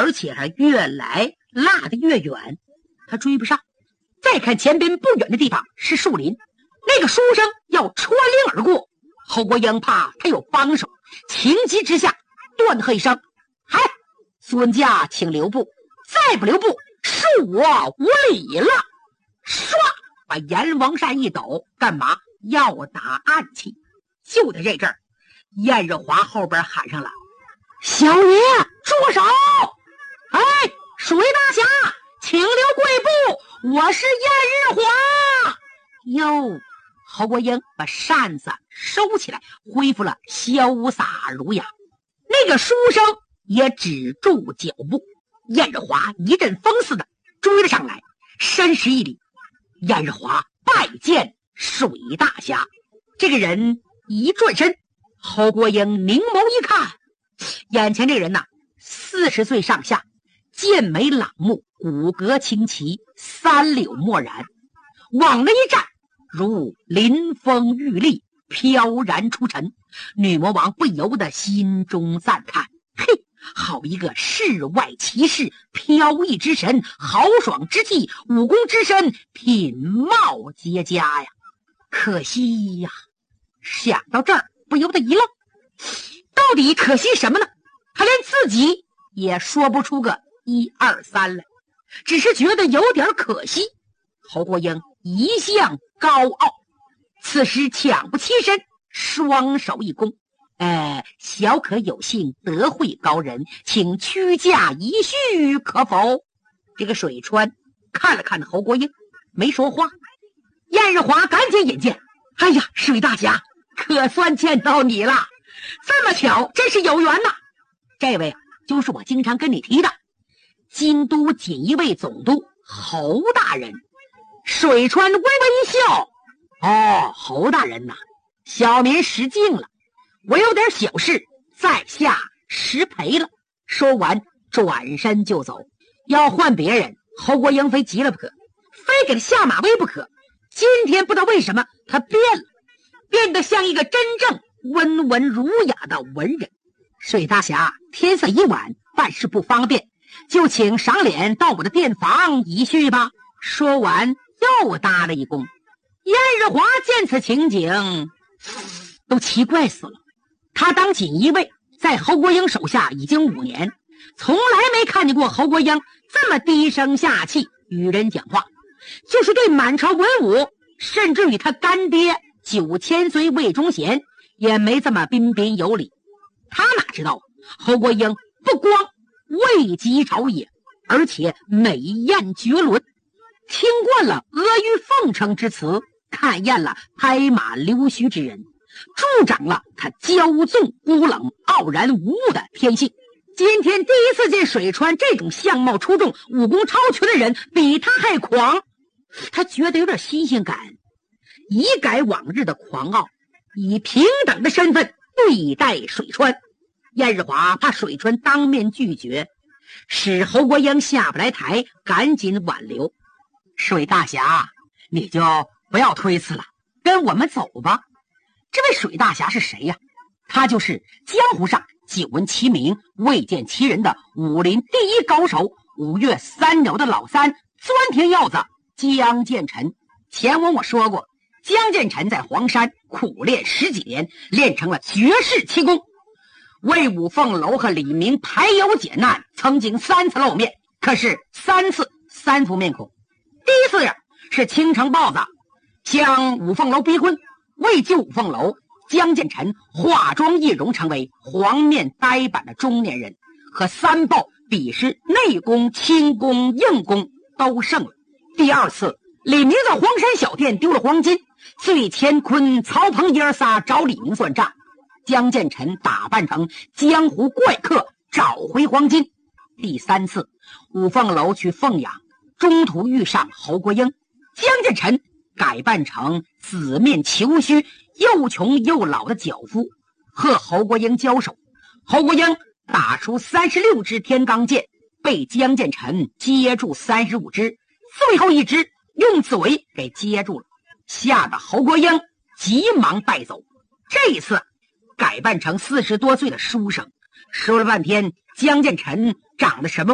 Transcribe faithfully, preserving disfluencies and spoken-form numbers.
而且还越来落得越远，他追不上。再看前边不远的地方是树林，那个书生要穿林而过，侯国英怕他有帮手，情急之下断喝一声：“嗨，孙家请留步，再不留步恕我无礼了。”唰，把阎王扇一抖，干嘛要打暗器？就在这阵儿，晏日华后边喊上了：“小爷住手！哎，水大侠，请留贵步，我是晏日华。”哟，侯国英把扇子收起来，恢复了潇洒儒雅。那个书生也止住脚步，晏日华一阵风似的追了上来，深施一礼：“晏日华拜见水大侠。”这个人一转身，侯国英凝眸一看，眼前这个人呐，四十岁上下，剑眉朗目，骨骼清奇，三绺漠然，往那一站，如临风玉立，飘然出尘。女魔王不由得心中赞叹：嘿，好一个世外奇士，飘逸之神，豪爽之气，武功之深，品貌皆佳呀！可惜呀，想到这儿不由得一愣，到底可惜什么呢？他连自己也说不出个一二三来，只是觉得有点可惜。侯国英一向高傲，此时抢不起身，双手一躬：“呃，小可有幸得会高人，请屈驾一叙，可否？”这个水川看了看侯国英，没说话。晏日华赶紧引荐：“哎呀，水大侠，可算见到你了，这么巧，真是有缘呐！这位啊，就是我经常跟你提的京都锦衣卫总督侯大人。”水川微微一笑：“哦，侯大人呐，小民失敬了，我有点小事，在下失陪了。”说完转身就走。要换别人，侯国英非急了不可，非给他下马威不可。今天不知道为什么他变了，变得像一个真正温文儒雅的文人。水大侠，天色已晚，办事不方便，就请赏脸到我的店房一叙吧。说完又搭了一躬。晏日华见此情景，都奇怪死了。他当锦衣卫，在侯国英手下已经五年，从来没看见过侯国英这么低声下气与人讲话，就是对满朝文武，甚至于他干爹九千岁魏忠贤也没这么彬彬有礼。他哪知道侯国英不光位极朝野，而且美艳绝伦，听惯了阿谀奉承之词，看厌了拍马溜须之人，助长了他骄纵孤冷、傲然无物的天性。今天第一次见水川这种相貌出众、武功超群的人比他还狂，他觉得有点新鲜感，一改往日的狂傲，以平等的身份对待水川。晏日华怕水川当面拒绝，使侯国英下不来台，赶紧挽留：“水大侠，你就不要推辞了，跟我们走吧。”这位水大侠是谁呀？他就是江湖上久闻其名、未见其人的武林第一高手，五岳三鸟的老三，钻天鹞子江建成。前文我说过，江建成在黄山苦练十几年，练成了绝世奇功。魏武凤楼和李明排忧解难，曾经三次露面，可是三次三副面孔。第一次呀，是青城豹子向五凤楼逼婚，为救五凤楼，江建成化妆易容，成为黄面呆板的中年人，和三豹比试内功、轻功、硬功都胜了。第二次，李明在荒山小店丢了黄金，醉乾坤、曹鹏爷儿仨找李明算账，江建成打扮成江湖怪客找回黄金。第三次，五凤楼去凤阳，中途遇上侯国英，江建成改扮成紫面虬须、又穷又老的脚夫，和侯国英交手。侯国英打出三十六支天罡剑，被江建成接住三十五支，最后一支用嘴给接住了，吓得侯国英急忙败走。这一次改扮成四十多岁的书生，说了半天江建成长得什么